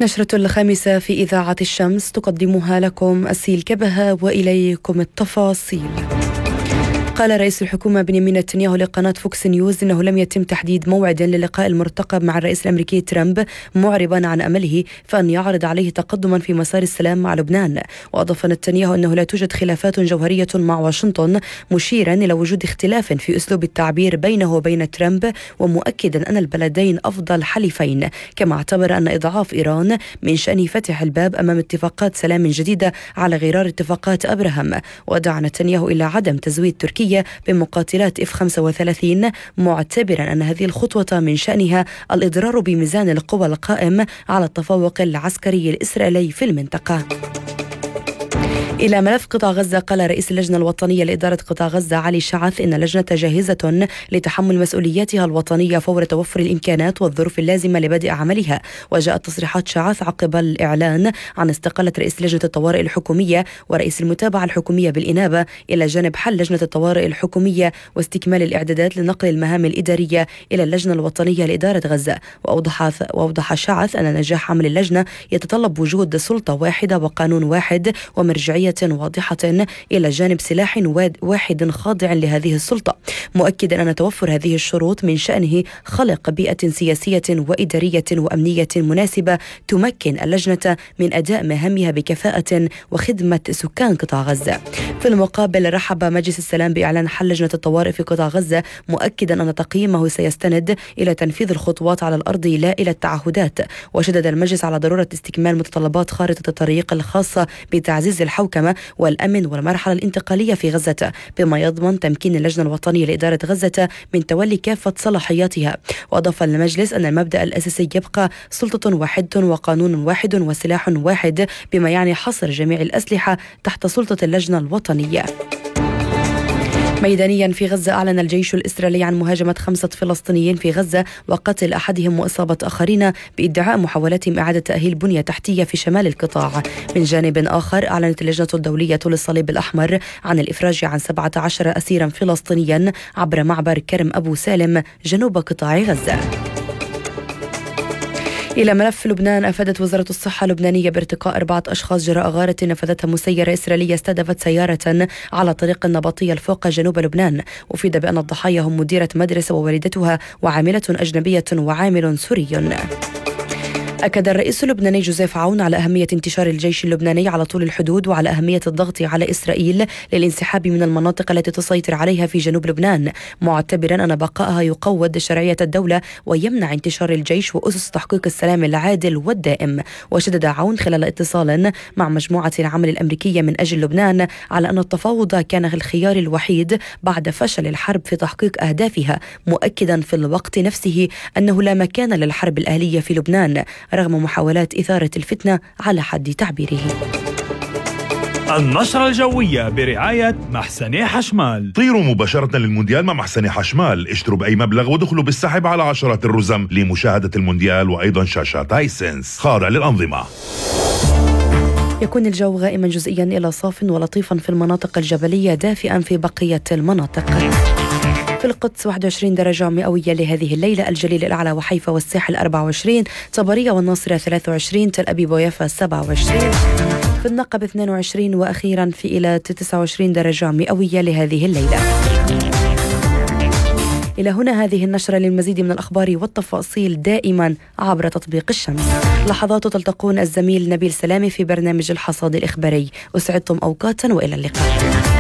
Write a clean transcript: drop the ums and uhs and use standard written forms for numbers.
نشرة الخامسة في إذاعة الشمس تقدمها لكم أسيل كبهة وإليكم التفاصيل. قال رئيس الحكومة بنيامين نتنياهو لقناة فوكس نيوز إنه لم يتم تحديد موعد للقاء المرتقب مع الرئيس الأمريكي ترامب، معربا عن أمله فأن يعرض عليه تقدما في مسار السلام مع لبنان. وأضاف نتنياهو أنه لا توجد خلافات جوهرية مع واشنطن، مشيرا إلى وجود اختلاف في أسلوب التعبير بينه وبين ترامب، ومؤكدا أن البلدين أفضل حليفين. كما اعتبر أن إضعاف إيران من شأن فتح الباب أمام اتفاقات سلام جديدة على غرار اتفاقات أبراهام. ودعا نتنياهو إلى عدم تزويد تركيا بمقاتلات F-35، معتبرا أن هذه الخطوة من شأنها الإضرار بميزان القوى القائم على التفوق العسكري الإسرائيلي في المنطقة. إلى ملف قطاع غزة، قال رئيس اللجنة الوطنية لإدارة قطاع غزة علي شعث إن اللجنة جاهزة لتحمل مسؤولياتها الوطنية فور توفر الإمكانات والظروف اللازمة لبدء عملها. وجاءت تصريحات شعث عقب الإعلان عن استقالة رئيس لجنة الطوارئ الحكومية ورئيس المتابعة الحكومية بالإنابة، إلى جانب حل لجنة الطوارئ الحكومية واستكمال الإعدادات لنقل المهام الإدارية إلى اللجنة الوطنية لإدارة غزة. وأوضح شعث أن نجاح عمل اللجنة يتطلب وجود سلطة واحدة وقانون واحد ومرجعية واضحة إلى جانب سلاح واحد خاضع لهذه السلطة، مؤكدا أن توفر هذه الشروط من شأنه خلق بيئة سياسية وإدارية وأمنية مناسبة تمكن اللجنة من أداء مهامها بكفاءة وخدمة سكان قطاع غزة. في المقابل، رحب مجلس السلام بإعلان حل لجنة الطوارئ في قطاع غزة، مؤكدا أن تقييمه سيستند إلى تنفيذ الخطوات على الأرض لا إلى التعهدات. وشدد المجلس على ضرورة استكمال متطلبات خارطة الطريق الخاصة بتعزيز الحوكمة والأمن والمرحلة الانتقالية في غزة، بما يضمن تمكين اللجنة الوطنية لإدارة غزة من تولي كافة صلاحياتها. وأضاف المجلس أن المبدأ الأساسي يبقى سلطة واحدة وقانون واحد وسلاح واحد، بما يعني حصر جميع الأسلحة تحت سلطة اللجنة الوطنية. ميدانيا في غزة، أعلن الجيش الإسرائيلي عن مهاجمة 5 فلسطينيين في غزة وقتل أحدهم وإصابة آخرين بادعاء محاولتهم إعادة تأهيل بنية تحتية في شمال القطاع. من جانب آخر، أعلنت اللجنة الدولية للصليب الأحمر عن الإفراج عن 17 أسيرا فلسطينيا عبر معبر كرم أبو سالم جنوب قطاع غزة. إلى ملف لبنان، أفادت وزارة الصحة اللبنانية بارتقاء 4 أشخاص جراء غارة نفذتها مسيرة إسرائيلية استهدفت سيارة على طريق النبطية الفوق جنوب لبنان. وفيد بأن الضحايا هم مديرة مدرسة ووالدتها وعاملة أجنبية وعامل سوري. أكد الرئيس اللبناني جوزيف عون على أهمية انتشار الجيش اللبناني على طول الحدود وعلى أهمية الضغط على إسرائيل للانسحاب من المناطق التي تسيطر عليها في جنوب لبنان، معتبرا أن بقائها يقوض شرعية الدولة ويمنع انتشار الجيش وأسس تحقيق السلام العادل والدائم. وشدد عون خلال اتصال مع مجموعة العمل الأمريكية من أجل لبنان على أن التفاوض كان الخيار الوحيد بعد فشل الحرب في تحقيق أهدافها، مؤكدا في الوقت نفسه أنه لا مكان للحرب الأهلية في لبنان رغم محاولات إثارة الفتنة على حد تعبيره. النشرة الجوية برعاية محسني حشمال. طيروا مباشرة للمونديال مع محسني حشمال، اشتروا بأي مبلغ ودخلوا بالسحب على عشرات الرزم لمشاهدة المونديال وأيضا شاشات هايسنس خاضع للأنظمة. يكون الجو غائما جزئيا إلى صاف ولطيفا في المناطق الجبلية، دافئا في بقية المناطق. في القدس 21 درجة مئوية لهذه الليلة، الجليل الأعلى وحيفا والساحل 24، طبرية والناصرة 23، تل أبيب ويافا 27، في النقب 22، وأخيرا في إيلات 29 درجة مئوية لهذه الليلة. إلى هنا هذه النشرة. للمزيد من الأخبار والتفاصيل دائما عبر تطبيق الشمس. لحظات تلتقون الزميل نبيل سلامي في برنامج الحصاد الإخباري. أسعدتم أوقاتا وإلى اللقاء.